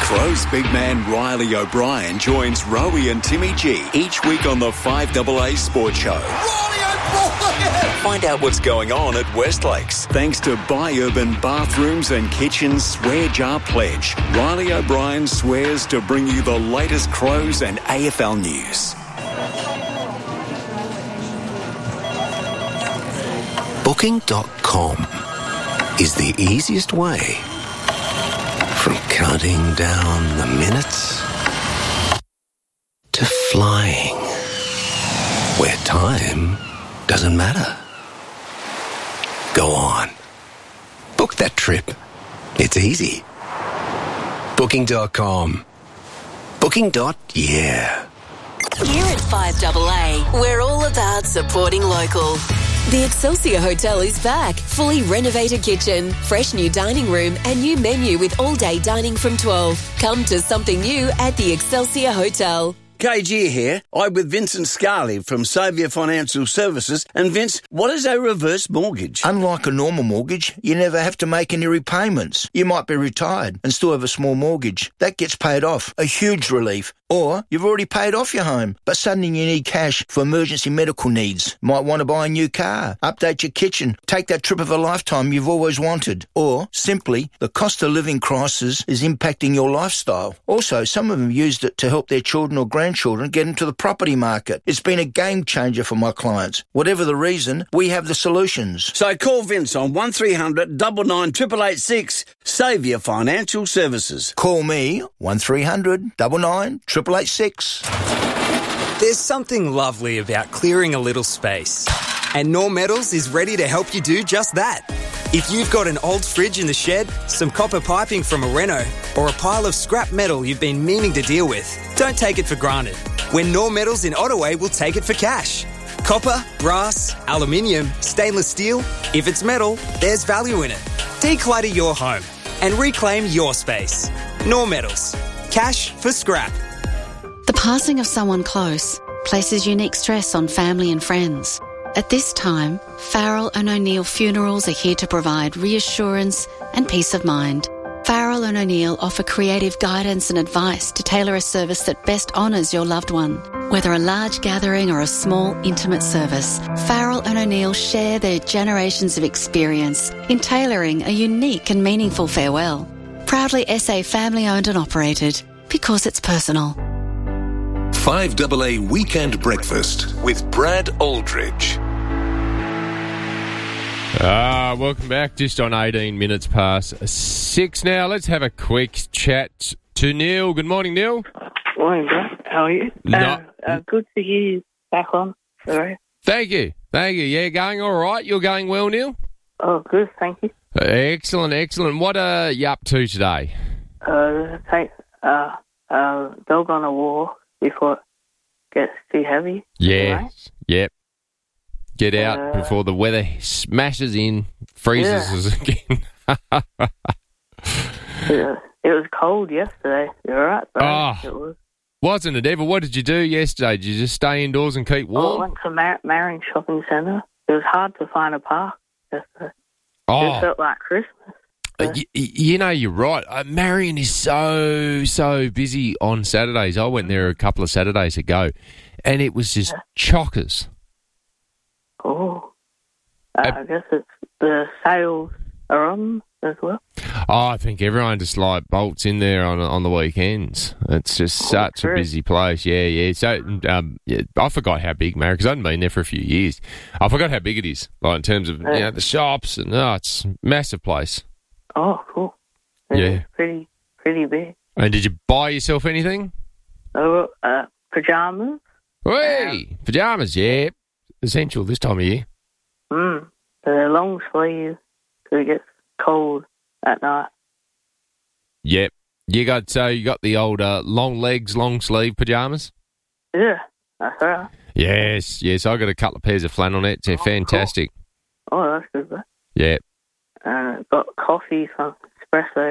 Crows big man Riley O'Brien joins Rowie and Timmy G each week on the 5AA Sports Show. Riley O'Brien! Find out what's going on at Westlakes. Thanks to Buy Urban Bathrooms and Kitchens Swear Jar Pledge. Riley O'Brien swears to bring you the latest Crows and AFL news. Booking.com is the easiest way from counting down the minutes to flying where time doesn't matter. Go on. Book that trip. It's easy. Booking.com. Booking.yeah. Here at 5AA, we're all about supporting local. The Excelsior Hotel is back. Fully renovated kitchen, fresh new dining room and new menu with all-day dining from 12. Come to something new at the Excelsior Hotel. KG here. I'm with Vincent Scarley from Saviour Financial Services. And Vince, what is a reverse mortgage? Unlike a normal mortgage, you never have to make any repayments. You might be retired and still have a small mortgage. That gets paid off. A huge relief. Or you've already paid off your home, but suddenly you need cash for emergency medical needs. Might want to buy a new car, update your kitchen, take that trip of a lifetime you've always wanted. Or simply, the cost of living crisis is impacting your lifestyle. Also, some of them used it to help their children or grandchildren get into the property market. It's been a game changer for my clients. Whatever the reason, we have the solutions. So call Vince on 1300 99 886. Saviour Financial Services. Call me 1300 99 886. There's something lovely about clearing a little space. And Norm Metals is ready to help you do just that. If you've got an old fridge in the shed, some copper piping from a reno, or a pile of scrap metal you've been meaning to deal with, don't take it for granted. When Norm Metals in Ottaway will take it for cash. Copper, brass, aluminium, stainless steel. If it's metal, there's value in it. Declutter your home and reclaim your space. Norm Metals. Cash for scrap. The passing of someone close places unique stress on family and friends. At this time, Farrell and O'Neill Funerals are here to provide reassurance and peace of mind. Farrell and O'Neill offer creative guidance and advice to tailor a service that best honours your loved one. Whether a large gathering or a small, intimate service, Farrell and O'Neill share their generations of experience in tailoring a unique and meaningful farewell. Proudly SA family-owned and operated, because it's personal. 5AA Weekend Breakfast with Brad Aldridge. Welcome back. Just on 18 minutes past 6 now. Let's have a quick chat to Neil. Good morning, Neil. Morning, Brad. How are you? Good to hear you back on. Sorry. Thank you. Yeah, going all right? You're going well, Neil? Oh, good. Thank you. Excellent. What are you up to today? Take dog on a walk before it gets too heavy. Yes. Yep. Get out before the weather smashes in, freezes us again. It was cold yesterday. You're right, bro. It was. Wasn't it ever? What did you do yesterday? Did you just stay indoors and keep warm? I went to Marion Shopping Centre. It was hard to find a park yesterday. It felt like Christmas. You're right. Marion is so busy on Saturdays. I went there a couple of Saturdays ago, and it was just chockers. Oh. I guess it's the sales are on as well. I think everyone just bolts in there on the weekends. It's just such a busy place. Yeah. So I forgot how big Marion, because I hadn't been there for a few years. I forgot how big it is, in terms of the shops, and it's a massive place. Oh, cool. It's pretty big. And did you buy yourself anything? Pajamas. Pajamas, yeah. Essential this time of year. They're long sleeves, because it gets cold at night. Yep. You got the old long legs, long sleeve pajamas? Yeah, that's right. Yes. I got a couple of pairs of flannelets. They're fantastic. Cool. Oh, that's good, bro. Yeah. Got coffee from Espresso.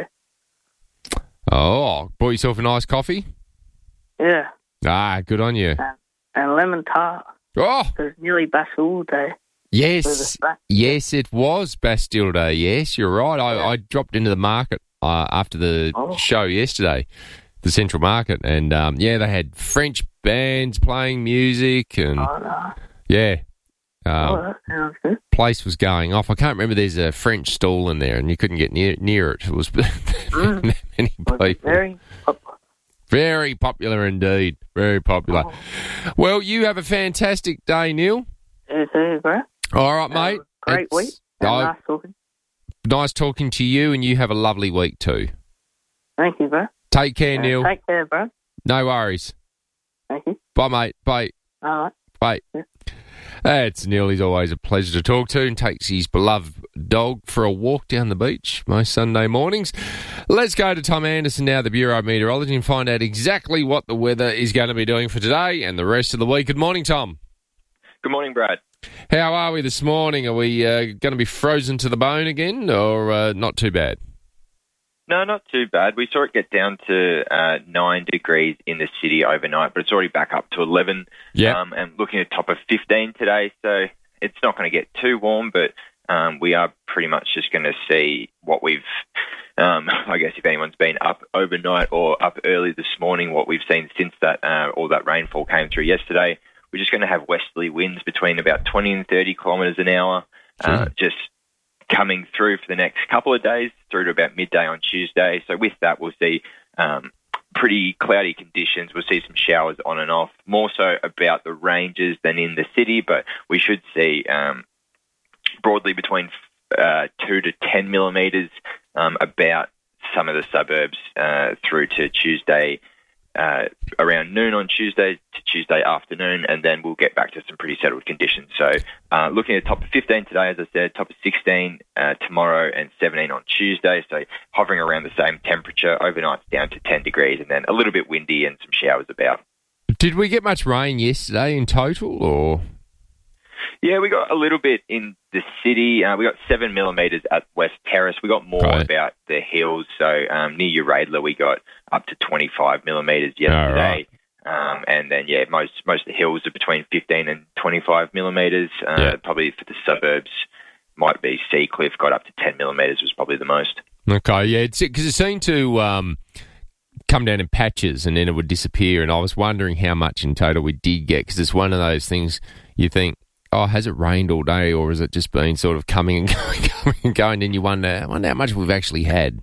Oh, bought yourself a nice coffee? Yeah. Good on you. And lemon tart. Oh! It was nearly Bastille Day. Yes, it was Bastille Day. Yes, you're right. I dropped into the market after the show yesterday, the Central Market, and they had French bands playing music, and that sounds good. Place was going off. I can't remember. There's a French stall in there, and you couldn't get near it. It was many people. Very popular. Very popular indeed. Very popular. Well, you have a fantastic day, Neil. You too, bro. All right, mate. Great week. Nice talking. Nice talking to you, and you have a lovely week too. Thank you, bro. Take care, Neil. Take care, bro. No worries. Thank you. Bye, mate. Bye. All right. Bye. Yeah. It's Neil. He's always a pleasure to talk to, and takes his beloved dog for a walk down the beach most Sunday mornings. Let's go to Tom Anderson now, the Bureau of Meteorology, and find out exactly what the weather is going to be doing for today and the rest of the week. Good morning, Tom. Good morning, Brad. How are we this morning? Are we going to be frozen to the bone again, or not too bad? No, not too bad. We saw it get down to 9 degrees in the city overnight, but it's already back up to 11. Yeah. And looking at a top of 15 today, so it's not going to get too warm, but we are pretty much just going to see what we've, I guess if anyone's been up overnight or up early this morning, what we've seen since that all that rainfall came through yesterday. We're just going to have westerly winds between about 20 and 30 kilometres an hour, just coming through for the next couple of days through to about midday on Tuesday. So with that, we'll see pretty cloudy conditions. We'll see some showers on and off, more so about the ranges than in the city, but we should see broadly between 2 to 10 millimetres about some of the suburbs through to Tuesday, around noon on Tuesday to Tuesday afternoon, and then we'll get back to some pretty settled conditions. So looking at top of 15 today, as I said, top of 16 tomorrow and 17 on Tuesday, so hovering around the same temperature. Overnight's down to 10 degrees and then a little bit windy and some showers about. Did we get much rain yesterday in total, or...? Yeah, we got a little bit in the city. We got 7 millimetres at West Terrace. We got more about the hills. So near Uradla, we got up to 25 millimetres yesterday. And then, most of the hills are between 15 and 25 millimetres. Probably for the suburbs, might be Seacliff, got up to 10 millimetres was probably the most. Okay, yeah, because it seemed to come down in patches and then it would disappear. And I was wondering how much in total we did get, because it's one of those things you think, has it rained all day, or has it just been sort of coming and going, coming and going, and you wonder how much we've actually had?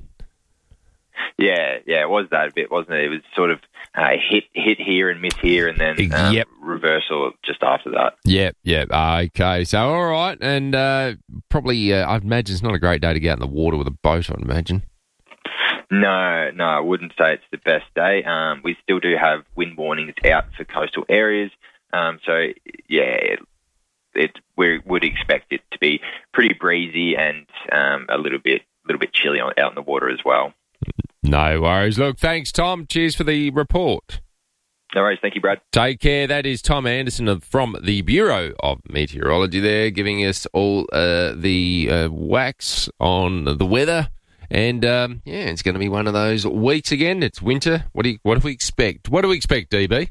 Yeah, it was that a bit, wasn't it? It was sort of hit here and miss here, and then reversal just after that. Yep. Okay, so all right, and probably I imagine it's not a great day to get out in the water with a boat, I'd imagine. No, I wouldn't say it's the best day. We still do have wind warnings out for coastal areas, so yeah. We would expect it to be pretty breezy and a little bit chilly out in the water as well. No worries. Look, thanks, Tom. Cheers for the report. No worries. Thank you, Brad. Take care. That is Tom Anderson from the Bureau of Meteorology there, giving us all the wax on the weather. And, it's going to be one of those weeks again. It's winter. What do we expect? What do we expect, DB?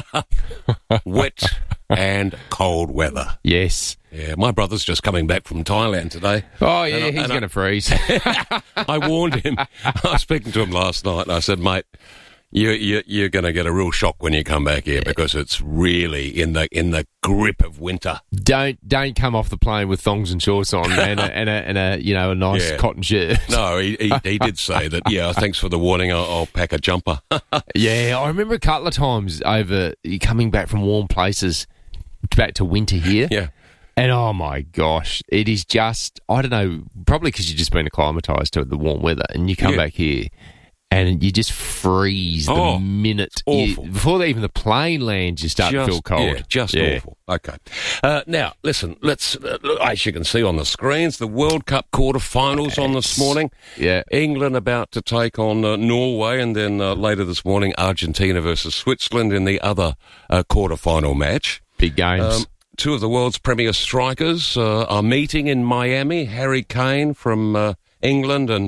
Wet and cold weather. Yes. Yeah, my brother's just coming back from Thailand today. Oh, yeah, he's going to freeze. I warned him. I was speaking to him last night, and I said, mate, you're going to get a real shock when you come back here because it's really in the grip of winter. Don't come off the plane with thongs and shorts on and a nice cotton shirt. No, he did say that. Yeah, thanks for the warning. I'll pack a jumper. Yeah, I remember a couple of times over coming back from warm places back to winter here. Yeah. And oh my gosh, it is just, I don't know, probably because you've just been acclimatised to the warm weather and you come back here and you just freeze the minute. Before even the plane lands, you start to feel cold. Yeah, just awful. Okay. Now, listen, let's, as you can see on the screens, the World Cup quarterfinals on this morning. Yeah. England about to take on Norway, and then later this morning, Argentina versus Switzerland in the other quarterfinal match. Big games. Two of the world's premier strikers are meeting in Miami. Harry Kane from England and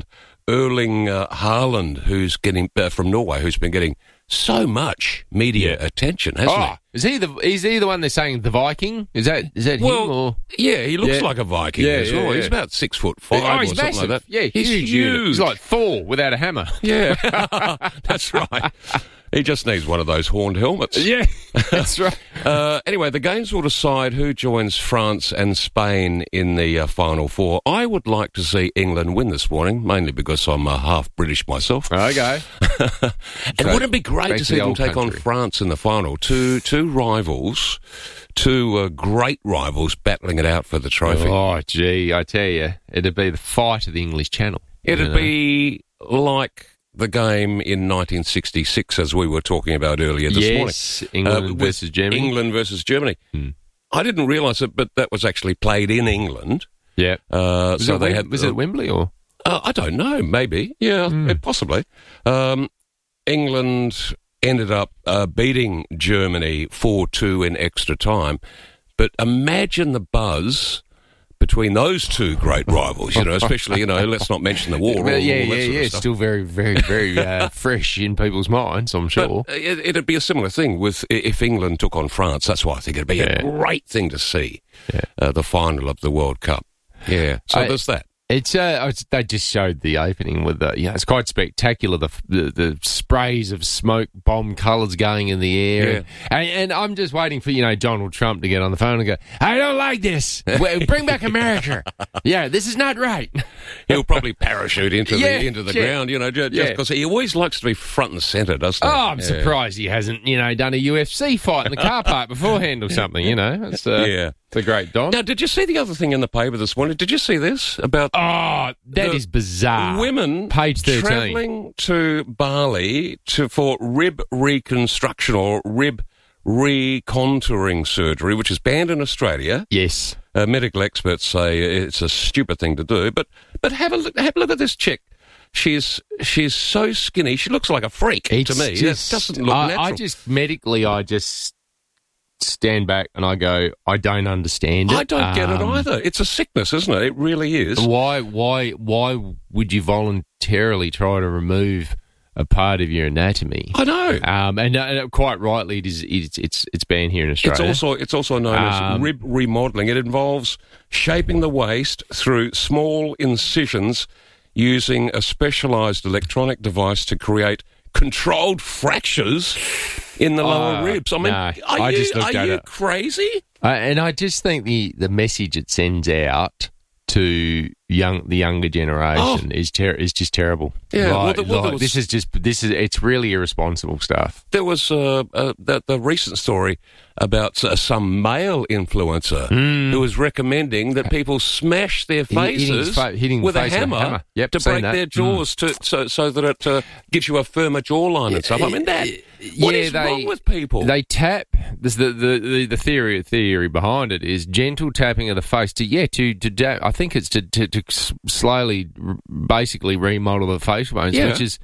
Erling Haaland, who's getting from Norway, who's been getting so much media attention, hasn't he? Is he the one they're saying the Viking? Is that him? Or? Yeah, he looks like a Viking as well. He's about 6'5" or he's something massive. like that. Yeah, he's huge. He's like Thor without a hammer. Yeah, that's right. He just needs one of those horned helmets. Yeah, that's right. Anyway, the games will decide who joins France and Spain in the Final Four. I would like to see England win this morning, mainly because I'm half British myself. Okay. And wouldn't it be great to see them take on France in the final? Two rivals, two great rivals battling it out for the trophy. Oh, gee, I tell you, it'd be the fight of the English Channel. It'd be like the game in 1966, as we were talking about earlier this morning. Yes, England versus Germany. England versus Germany. I didn't realise it, but that was actually played in England. Yeah. Was it at Wembley or? I don't know. Maybe. Yeah, possibly. England ended up beating Germany 4-2 in extra time. But imagine the buzz between those two great rivals, especially, let's not mention the war. It's still very, very, very fresh in people's minds, I'm sure. But it'd be a similar thing if England took on France. That's why I think it'd be a great thing to see, the final of the World Cup. Yeah, so there's that. It's they just showed the opening with it's quite spectacular, the sprays of smoke bomb colours going in the air, and I'm just waiting for Donald Trump to get on the phone and go, I don't like this, bring back America. This is not right. He'll probably parachute into the ground, just because he always likes to be front and centre, doesn't he? Oh, I'm surprised he hasn't done a UFC fight in the car park beforehand or something. It's the great Don. Now, did you see the other thing in the paper this morning? Did you see this about? Oh, that is bizarre. Women page 13 travelling to Bali for rib reconstruction or rib recontouring surgery, which is banned in Australia. Yes, medical experts say it's a stupid thing to do. But have a look at this chick. She's so skinny. She looks like a freak to me. It doesn't look natural. I just stand back and I go, I don't understand it. I don't get it either. It's a sickness, isn't it? It really is. Why would you voluntarily try to remove a part of your anatomy? I know. And quite rightly, it's banned here in Australia. It's also known as rib remodelling. It involves shaping the waist through small incisions using a specialised electronic device to create controlled fractures in the lower ribs. I mean, are you crazy? And I just think the message it sends out to the younger generation is just terrible. Yeah, it's really irresponsible stuff. There was the recent story about some male influencer who was recommending that people smash their faces with a hammer to break their jaws so that it gives you a firmer jawline and stuff. I mean, what is wrong with people? They tap. The theory behind it is gentle tapping of the face I think it's to slowly, basically remodel the facial bones, which is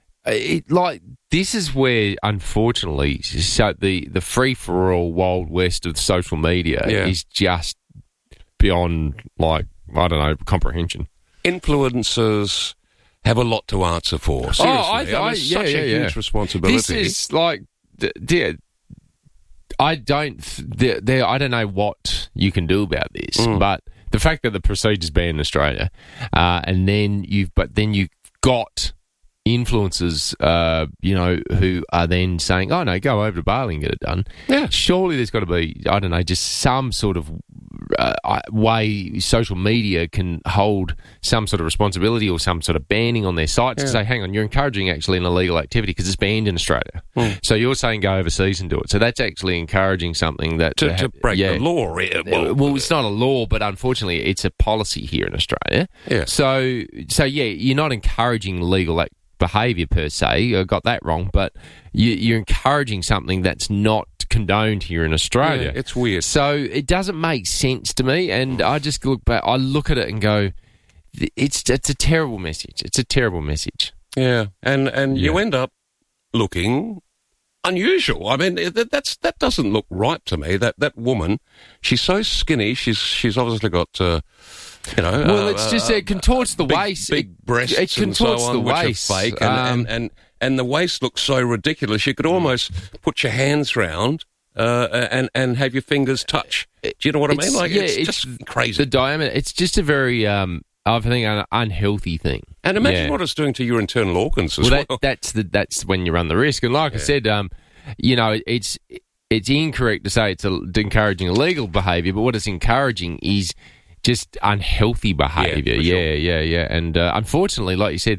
this is where, unfortunately, so the free for all Wild West of social media is just beyond comprehension. Influencers have a lot to answer for. Seriously, such a huge responsibility. This is I don't know what you can do about this, but the fact that the procedure's banned in Australia, and then you've got influencers, who are then saying, "Oh no, go over to Bali and get it done." Yeah, surely there's got to be, I don't know, just some sort of way social media can hold some sort of responsibility or some sort of banning on their sites to say, "Hang on, you're encouraging actually an illegal activity because it's banned in Australia." So you're saying go overseas and do it. So that's actually encouraging something that to break the law. Well, it's not a law, but unfortunately, it's a policy here in Australia. Yeah. So you're not encouraging legal behaviour per se. I got that wrong, but you're encouraging something that's not condoned here in Australia. Yeah, it's weird. So it doesn't make sense to me, and I just look back. I look at it and go, it's a terrible message. It's a terrible message. Yeah, and you end up looking unusual. I mean, that doesn't look right to me. That woman, she's so skinny. She's obviously got Well, it's just it contorts the waist. Big breasts it contorts and so on, the waist. Which are fake, and the waist looks so ridiculous. You could almost put your hands round and have your fingers touch. Do you know what I mean? Like, it's just crazy. The diameter. It's just a very, I think, an unhealthy thing. And imagine what it's doing to your internal organs as well. That's when you run the risk. And like I said, it's incorrect to say it's encouraging illegal behaviour, but what it's encouraging is just unhealthy behaviour. Yeah. And unfortunately, like you said,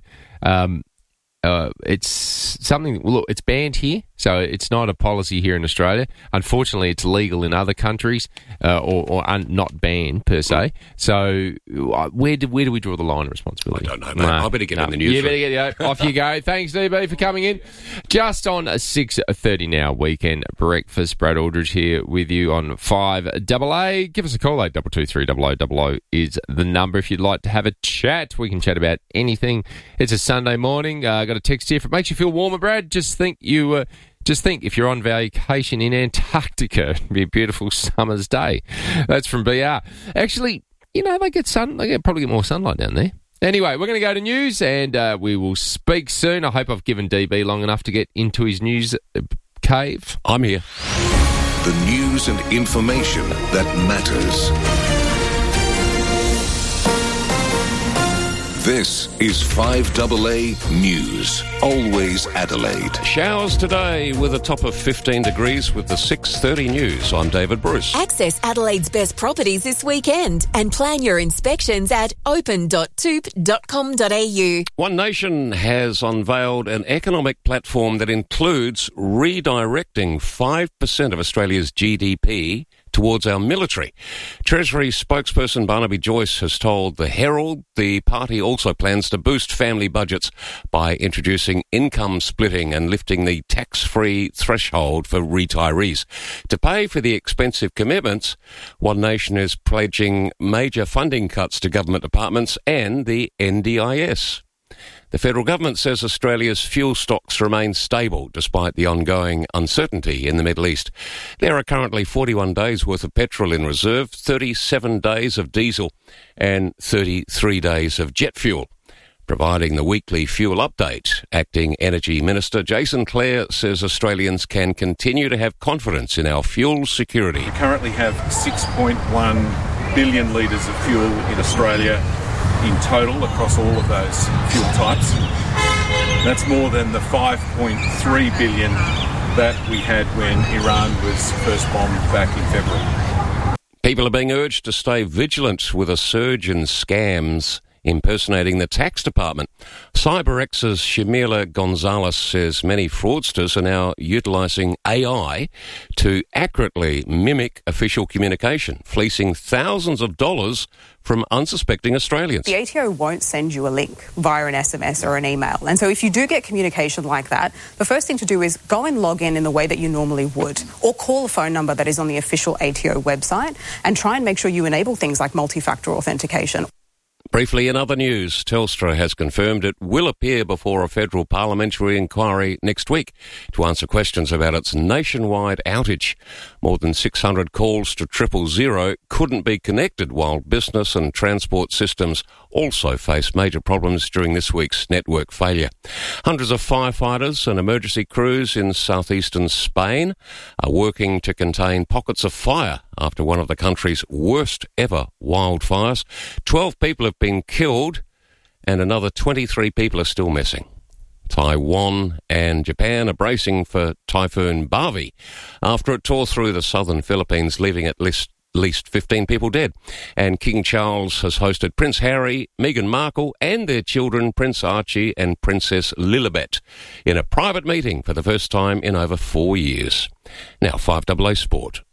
it's something. Look, it's banned here, so it's not a policy here in Australia. Unfortunately, it's legal in other countries, or not banned per se. So, where do we draw the line of responsibility? I don't know, mate. I better get in the news. You better get off you go. Thanks, DB, for coming in. Just on 6:30 now, weekend breakfast. Brad Aldridge here with you on 5AA. Give us a call. 822 is the number if you'd like to have a chat. We can chat about anything. It's a Sunday morning. Got a text here. If it makes you feel warmer, Brad, just think if you're on vacation in Antarctica, it'd be a beautiful summer's day. That's from BR. Actually, they probably get more sunlight down there. Anyway, we're going to go to news, and we will speak soon. I hope I've given DB long enough to get into his news cave. I'm here. The news and information that matters. This is 5AA News. Always Adelaide. Showers today with a top of 15 degrees with the 6:30 news. I'm David Bruce. Access Adelaide's best properties this weekend and plan your inspections at open.toop.com.au. One Nation has unveiled an economic platform that includes redirecting 5% of Australia's GDP towards our military. Treasury spokesperson Barnaby Joyce has told the Herald the party also plans to boost family budgets by introducing income splitting and lifting the tax-free threshold for retirees. To pay for the expensive commitments, One Nation is pledging major funding cuts to government departments and the NDIS. The federal government says Australia's fuel stocks remain stable despite the ongoing uncertainty in the Middle East. There are currently 41 days' worth of petrol in reserve, 37 days of diesel and 33 days of jet fuel. Providing the weekly fuel update, Acting Energy Minister Jason Clare says Australians can continue to have confidence in our fuel security. We currently have 6.1 billion litres of fuel in Australia in total across all of those fuel types. That's more than the 5.3 billion that we had when Iran was first bombed back in February. People are being urged to stay vigilant with a surge in scams impersonating the tax department. CyberX's Shamila Gonzalez says many fraudsters are now utilising AI to accurately mimic official communication, fleecing thousands of dollars from unsuspecting Australians. The ATO won't send you a link via an SMS or an email. And so if you do get communication like that, the first thing to do is go and log in the way that you normally would, or call a phone number that is on the official ATO website and try and make sure you enable things like multi-factor authentication. Briefly, in other news, Telstra has confirmed it will appear before a federal parliamentary inquiry next week to answer questions about its nationwide outage. More than 600 calls to 000 couldn't be connected, while business and transport systems also face major problems during this week's network failure. Hundreds of firefighters and emergency crews in southeastern Spain are working to contain pockets of fire after one of the country's worst ever wildfires. 12 people have been killed and another 23 people are still missing. Taiwan and Japan are bracing for Typhoon Barbie after it tore through the southern Philippines, leaving at least 15 people dead. And King Charles has hosted Prince Harry, Meghan Markle and their children Prince Archie and Princess Lilibet in a private meeting for the first time in over 4 years. Now 5AA Sport.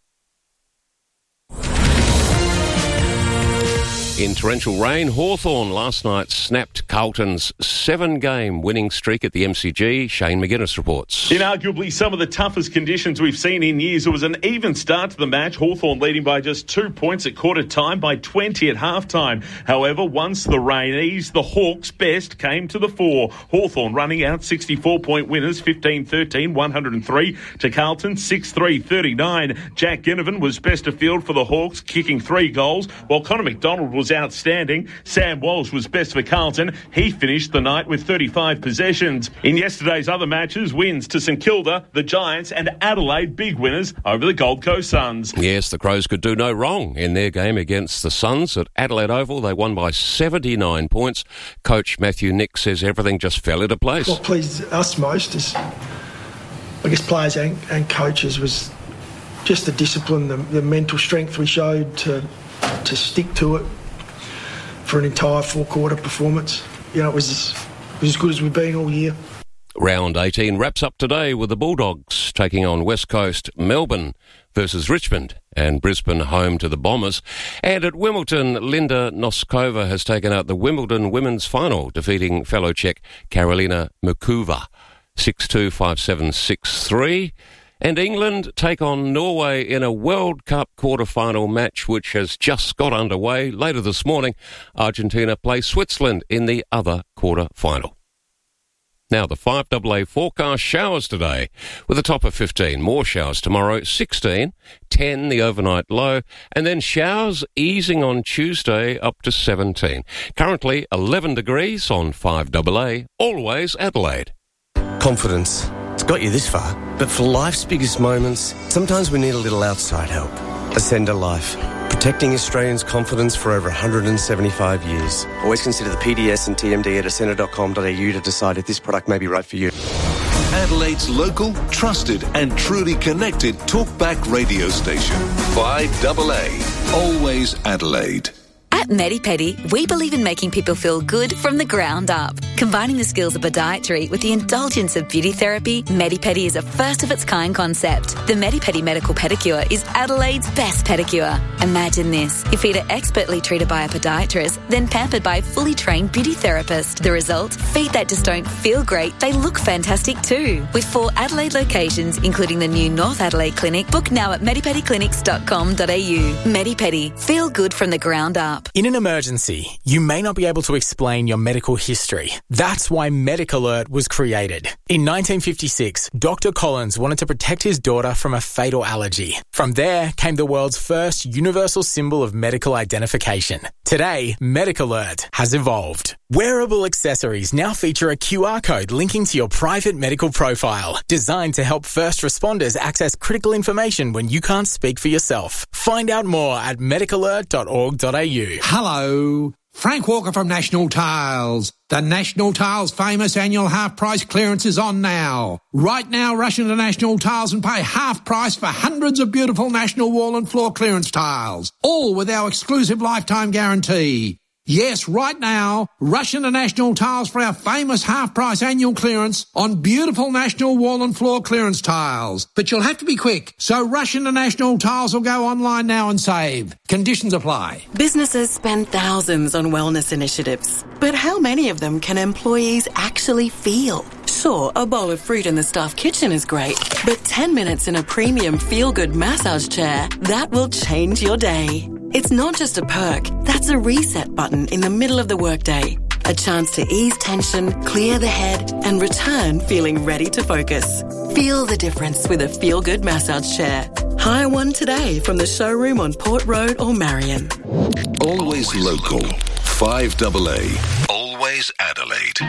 In torrential rain, Hawthorn last night snapped Carlton's 7-game winning streak at the MCG. Shane McGuinness reports. In arguably some of the toughest conditions we've seen in years, it was an even start to the match. Hawthorn leading by just 2 points at quarter time, by 20 at half-time. However, once the rain eased, the Hawks' best came to the fore. Hawthorn running out 64-point winners, 15-13, 103 to Carlton, 6-3, 39. Jack Ginnivan was best of field for the Hawks, kicking 3 goals, while Connor McDonald was was outstanding. Sam Walsh was best for Carlton. He finished the night with 35 possessions. In yesterday's other matches, wins to St Kilda, the Giants and Adelaide, big winners over the Gold Coast Suns. Yes, the Crows could do no wrong in their game against the Suns at Adelaide Oval. They won by 79 points. Coach Matthew Nick says everything just fell into place. What pleased us most is, I guess, players and coaches was just the discipline, the mental strength we showed to stick to it for an entire four-quarter performance. You know, it was as good as we've been all year. Round 18 wraps up today with the Bulldogs taking on West Coast, Melbourne versus Richmond, and Brisbane home to the Bombers. And at Wimbledon, Linda Noskova has taken out the Wimbledon women's final, defeating fellow Czech Karolina Muchova 6-2, 5-7, 6-3. And England take on Norway in a World Cup quarter-final match which has just got underway. Later this morning, Argentina play Switzerland in the other quarter-final. Now, the 5AA forecast: showers today with a top of 15. More showers tomorrow, 16, 10 the overnight low, and then showers easing on Tuesday up to 17. Currently 11 degrees on 5AA, always Adelaide. Confidence. It's got you this far, but for life's biggest moments, sometimes we need a little outside help. Ascender Life. Protecting Australians' confidence for over 175 years. Always consider the PDS and TMD at ascender.com.au to decide if this product may be right for you. Adelaide's local, trusted and truly connected talkback radio station. 5AA. Always Adelaide. At MediPedi, we believe in making people feel good from the ground up. Combining the skills of podiatry with the indulgence of beauty therapy, MediPedi is a first-of-its-kind concept. The MediPedi Medical Pedicure is Adelaide's best pedicure. Imagine this. Your feet are expertly treated by a podiatrist, then pampered by a fully trained beauty therapist. The result? Feet that just don't feel great, they look fantastic too. With 4 Adelaide locations, including the new North Adelaide Clinic, book now at medipediclinics.com.au. MediPedi. Feel good from the ground up. In an emergency, you may not be able to explain your medical history. That's why MedicAlert was created. In 1956, Dr. Collins wanted to protect his daughter from a fatal allergy. From there came the world's first universal symbol of medical identification. Today, MedicAlert has evolved. Wearable accessories now feature a QR code linking to your private medical profile, designed to help first responders access critical information when you can't speak for yourself. Find out more at medicalert.org.au. Hello, Frank Walker from National Tiles. The National Tiles famous annual half-price clearance is on now. Right now, rush into National Tiles and pay half price for hundreds of beautiful National wall and floor clearance tiles, all with our exclusive lifetime guarantee. Yes, right now, rush into National Tiles for our famous half-price annual clearance on beautiful National wall and floor clearance tiles. But you'll have to be quick, so rush into National Tiles or go online now and save. Conditions apply. Businesses spend thousands on wellness initiatives, but how many of them can employees actually feel? Sure, a bowl of fruit in the staff kitchen is great, but 10 minutes in a premium feel-good massage chair, that will change your day. It's not just a perk, that's a reset button in the middle of the workday. A chance to ease tension, clear the head, and return feeling ready to focus. Feel the difference with a feel-good massage chair. Hire one today from the showroom on Port Road or Marion. Always local. 5AA. Always Adelaide.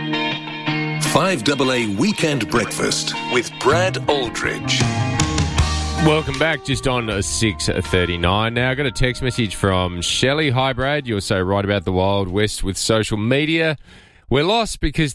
5AA Weekend Breakfast with Brad Aldridge. Welcome back, just on 6:39 now. I got a text message from Shelley. Hi, Brad. You're so right about the Wild West with social media. We're lost because